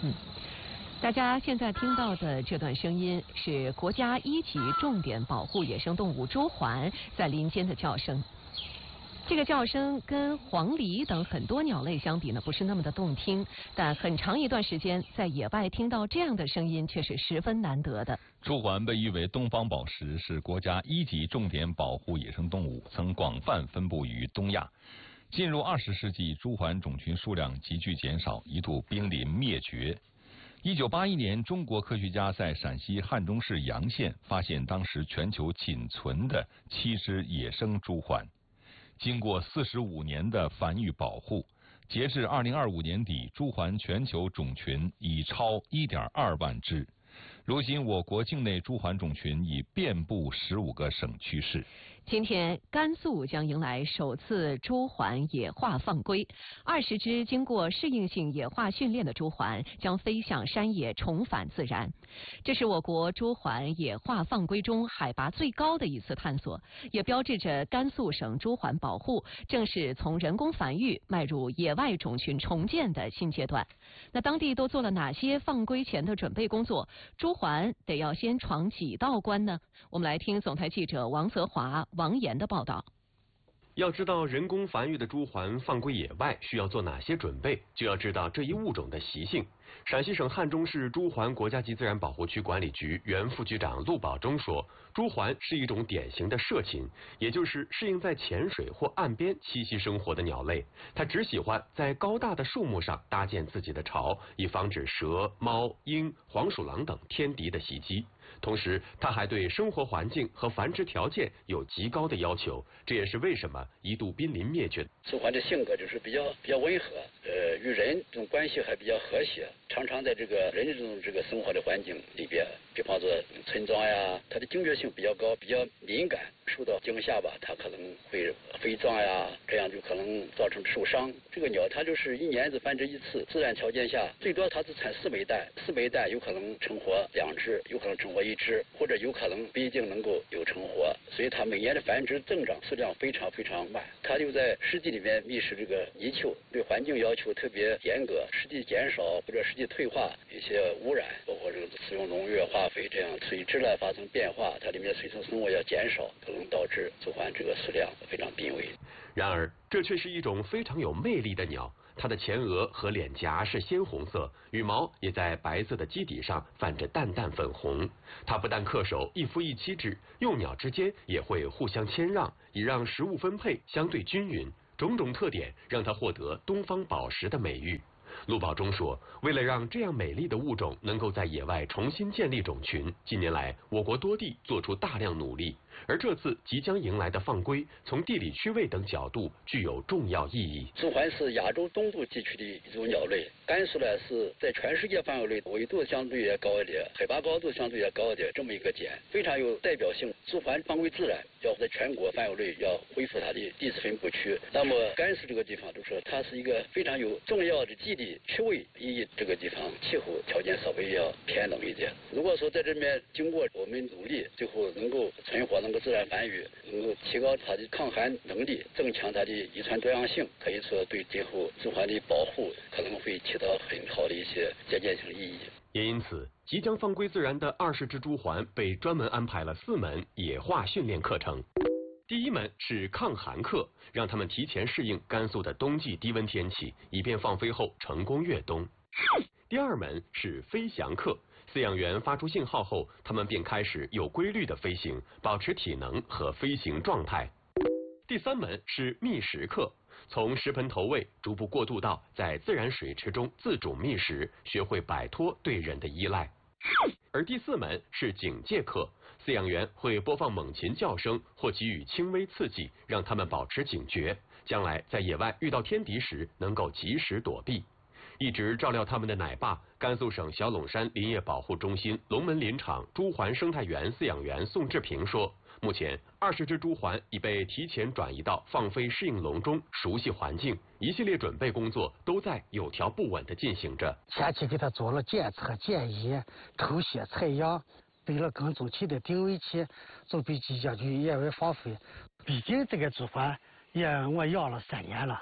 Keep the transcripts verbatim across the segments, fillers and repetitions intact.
嗯。大家现在听到的这段声音是国家一级重点保护野生动物朱鹮在林间的叫声。这个叫声跟黄鹂等很多鸟类相比呢，不是那么的动听，但很长一段时间在野外听到这样的声音却是十分难得的。 朱鹮被誉为东方宝石，是国家一级重点保护野生动物，曾广泛分布于东亚。进入二十世纪，朱鹮种群数量急剧减少，一度濒临灭绝。一九八一年，中国科学家在陕西汉中市洋县发现当时全球仅存的七只野生朱鹮。经过四十五年的繁育保护，截至二零二五年底，朱鹮全球种群已超 一点二万只。如今，我国境内朱鹮种群已遍布十五个省区市。 今天，甘肃将迎来首次朱鹮野化放归，二十只经过适应性野化训练的朱鹮将飞向山野，重返自然。这是我国朱鹮野化放归中海拔最高的一次探索，也标志着甘肃省朱鹮保护正式从人工繁育迈入野外种群重建的新阶段。那当地都做了哪些放归前的准备工作？朱鹮得要先闯几道关呢？我们来听总台记者王泽华、王岩的报道。 要知道人工繁育的朱鹮放归野外需要做哪些准备，就要知道这一物种的习性。陕西省汉中市朱鹮国家级自然保护区管理局原副局长陆宝忠说，朱鹮是一种典型的涉禽，也就是适应在浅水或岸边栖息生活的鸟类。它只喜欢在高大的树木上搭建自己的巢，以防止蛇、猫、鹰、黄鼠狼等天敌的袭击。同时，它还对生活环境和繁殖条件有极高的要求，这也是为什么一度濒临灭绝。 朱鹮的性格就是比较比较温和，呃，与人这种关系还比较和谐，常常在这个人这种这个生活的环境里边，比方说村庄呀，它的警觉性比较高，比较敏感，受到惊吓吧，它可能会飞撞呀，这样就可能造成受伤。这个鸟它就是一年只繁殖一次，自然条件下最多它只产四枚蛋，四枚蛋有可能成活两只，有可能成活一只，或者有可能不一定能够有成活，所以它每年的繁殖增长数量非常非常慢。它就在湿地里面觅食这个泥鳅，对环境要求特别严格，湿地减少或者湿地退化，一些污染，包括这个使用农药、化肥这样水质呢发生变化，它里面水生生物要减少，可能导致朱鹮这个数量非常濒危。 然而，这却是一种非常有魅力的鸟。它的前额和脸颊是鲜红色，羽毛也在白色的基底上泛着淡淡粉红。它不但恪守一夫一妻制，幼鸟之间也会互相谦让，以让食物分配相对均匀。种种特点让它获得东方宝石的美誉。陆宝忠说，为了让这样美丽的物种能够在野外重新建立种群，近年来我国多地做出大量努力，而这次即将迎来的放归，从地理区位等角度具有重要意义。 朱鹮是亚洲东部地区的一种鸟类，甘肃呢是在全世界范围内纬度相对也高一点，海拔高度相对也高一点，这么一个点非常有代表性。朱鹮放归自然，要在全国范围内要恢复它的地质分布区。那么甘肃这个地方就是说它是一个非常有重要的地理区位意义，这个地方气候条件稍微要偏冷一点。如果说在这边经过我们努力，最后能够存活，能够自然繁育，能够提高它的抗寒能力，增强它的遗传多样性，可以说对今后朱鹮的保护可能会起到很好的一些借鉴性意义。 也因此，即将放归自然的二十只朱鹮被专门安排了四门野化训练课程。第一门是抗寒课，让他们提前适应甘肃的冬季低温天气，以便放飞后成功越冬。第二门是飞翔课，饲养员发出信号后，他们便开始有规律的飞行，保持体能和飞行状态。第三门是觅食课，从食盆投喂逐步过渡到在自然水池中自主觅食，学会摆脱对人的依赖。而第四门是警戒课，饲养员会播放猛禽叫声或给予轻微刺激，让他们保持警觉，将来在野外遇到天敌时能够及时躲避。一直照料他们的奶爸，甘肃省小陇山林业保护中心龙门林场朱鹮生态园饲养员宋志平说，目前二十只朱鹮已被提前转移到放飞适应笼中，熟悉环境，一系列准备工作都在有条不紊地进行着。 前期给他做了检测、检疫、抽血、采样，备了跟踪器的定位器，准备即将去野外放飞。毕竟这个朱鹮也我养了三年了，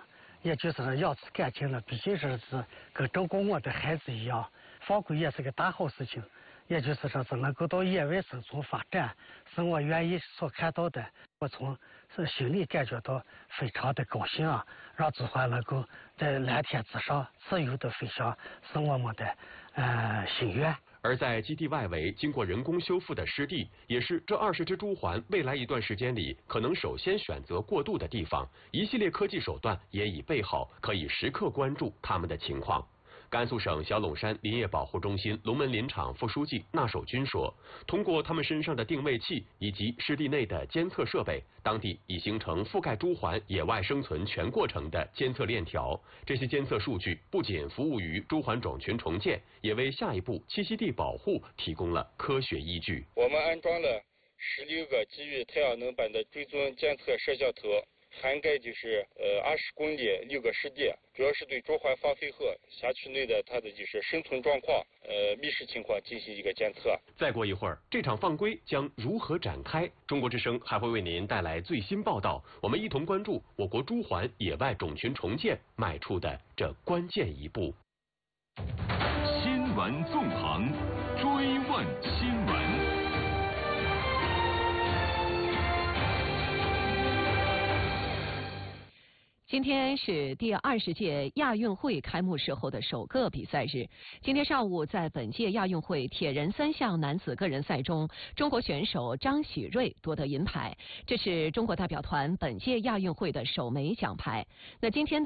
也就是说要是干净了，毕竟说是跟照顾我的孩子一样，放归也是个大好事情。也就是说是能够到野外生存发展，是我愿意所看到的，我从是心里感觉到非常的高兴啊！让朱鹮能够在蓝天之上自由的飞翔，是我们的呃心愿。 而在基地外围经过人工修复的湿地，也是这二十只朱鹮未来一段时间里可能首先选择过渡的地方。一系列科技手段也已备好，可以时刻关注它们的情况。甘肃省小陇山林业保护中心龙门林场副书记纳守军说，通过他们身上的定位器以及湿地内的监测设备，当地已形成覆盖朱鹮野外生存全过程的监测链条。这些监测数据不仅服务于朱鹮种群重建，也为下一步栖息地保护提供了科学依据。 我们安装了十六个基于太阳能板的追踪监测摄像头，涵盖就是呃二十公里六个湿地，主要是对朱鹮放飞后辖区内的它的就是生存状况、呃觅食情况进行一个监测。 再过一会儿，这场放归将如何展开？中国之声还会为您带来最新报道，我们一同关注我国朱鹮野外种群重建迈出的这关键一步。 新闻纵横，追问新闻。 今天是第二十届亚运会开幕式后的首个比赛日。今天上午，在本届亚运会铁人三项男子个人赛中，中国选手张喜睿夺得银牌，这是中国代表团本届亚运会的首枚奖牌。那今天的